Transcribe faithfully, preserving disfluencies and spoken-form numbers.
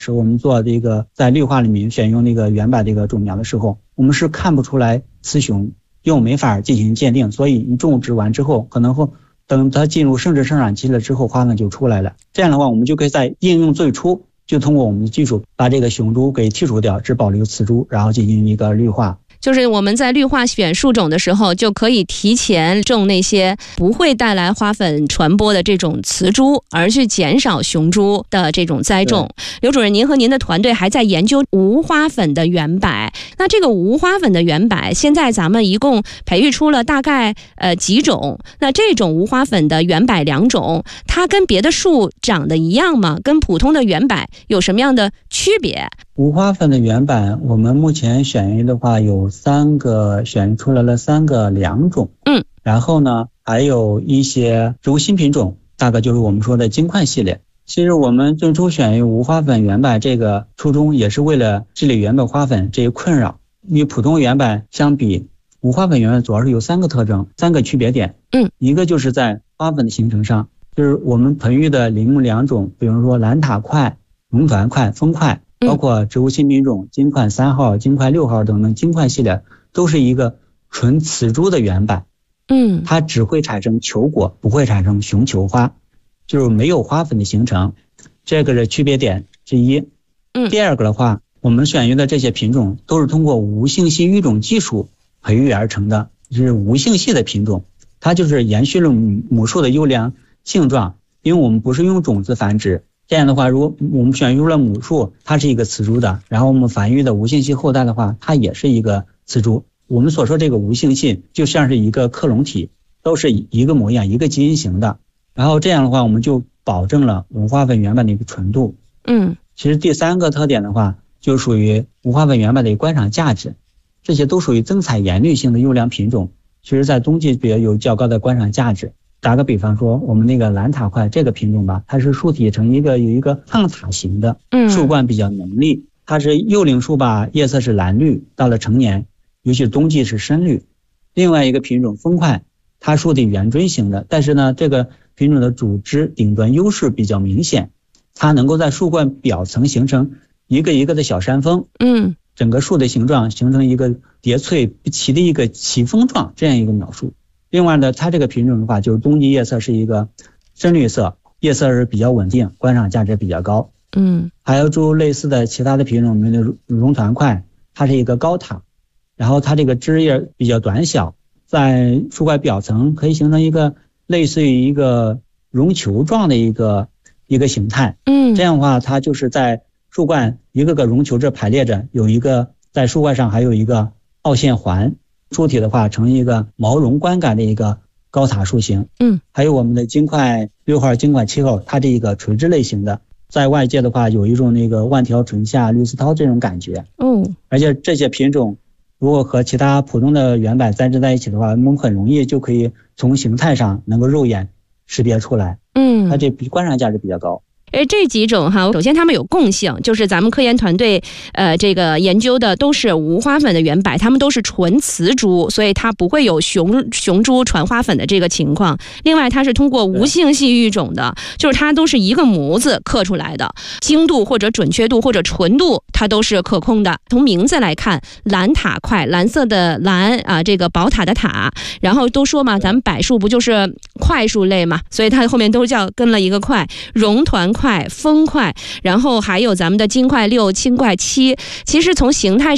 是我们做这个在绿化里面选用那个圆柏这个种苗的时候，我们是看不出来雌雄，又没法进行鉴定，所以你种植完之后，可能会等它进入生殖生长期了之后，花粉就出来了。这样的话，我们就可以在应用最初就通过我们的技术把这个雄株给剔除掉，只保留雌株，然后进行一个绿化。 就是我们在绿化选树种的时候，就可以提前种那些不会带来花粉传播的这种雌株，而去减少雄株的这种栽种。刘主任，您和您的团队还在研究无花粉的圆柏，那这个无花粉的圆柏现在咱们一共培育出了大概呃几种，那这种无花粉的圆柏两种，它跟别的树长得一样吗？跟普通的圆柏有什么样的区别？ 无花粉的圆柏我们目前选育的话有三个，选出来了三个两种， 嗯， 然后呢还有一些植物新品种，大概就是我们说的金块系列。其实我们最初选育无花粉圆柏这个初衷也是为了治理原本花粉这一困扰。与普通圆柏相比，无花粉圆柏主要是有三个特征，三个区别点。 嗯， 一个就是在花粉的形成上，就是我们培育的林木两种，比如说兰塔块、绒团块、枫块，包括植物新品种金块三号、金块六号等等金块系列，都是一个纯雌株的圆柏。 嗯， 它只会产生球果，不会产生雄球花，就是没有花粉的形成，这个是区别点之一。 嗯， 第二个的话，我们选育的这些品种都是通过无性系育种技术培育而成的，是无性系的品种，它就是延续了母树的优良性状，因为我们不是用种子繁殖。这样的话，如果我们选育了母树，它是一个雌株的，然后我们繁育的无性系后代的话，它也是一个雌株。我们所说这个无性系就像是一个克隆体，都是一个模样，一个基因型的。然后这样的话，我们就保证了无花粉圆柏的一个纯度。 嗯， 其实第三个特点的话，就属于无花粉圆柏的一个观赏价值，这些都属于增采颜绿性的优良品种，其实在冬季别有较高的观赏价值。打个比方说，我们那个兰塔块这个品种吧，它是树体呈一个有一个胖塔形的，树冠比较浓丽，它是幼龄树吧，叶色是蓝绿，到了成年，尤其是冬季是深绿。另外一个品种枫块，它树体圆锥形的，但是呢，这个品种的主枝顶端优势比较明显，它能够在树冠表层形成一个一个的小山峰， 嗯， 整个树的形状形成一个叠翠齐的一个奇峰状这样一个描述。另外呢，它这个品种的话，就是冬季叶色是一个深绿色，叶色是比较稳定，观赏价值比较高。 嗯， 还有诸类似的其他的品种，我们的绒团块，它是一个高塔，然后它这个枝叶比较短小，在树冠表层可以形成一个类似于一个绒球状的一个一个形态。 嗯， 这样的话，它就是在树冠一个个绒球这排列着，有一个在树冠上还有一个凹陷环。树体的话呈一个毛绒观感的一个高塔树形。 嗯， 还有我们的金块六号、金块七号，它这一个垂直类型的，在外界的话有一种那个万条唇下绿丝绦这种感觉。 嗯， 而且这些品种如果和其他普通的圆柏栽植在一起的话，我们很容易就可以从形态上能够肉眼识别出来。 嗯， 它这观赏价值比较高。 哎，这几种哈，首先它们有共性，就是咱们科研团队呃这个研究的都是无花粉的圆柏，它们都是纯雌株，所以它不会有雄雄株传花粉的这个情况。另外，它是通过无性系育种的，就是它都是一个模子刻出来的，精度或者准确度或者纯度它都是可控的。从名字来看，兰塔块，蓝色的蓝啊，这个宝塔的塔，然后都说嘛，咱们柏树不就是块树类嘛，所以它后面都叫跟了一个块，绒团块、枫块，然后还有咱们的金块六、青块七，其实从形态上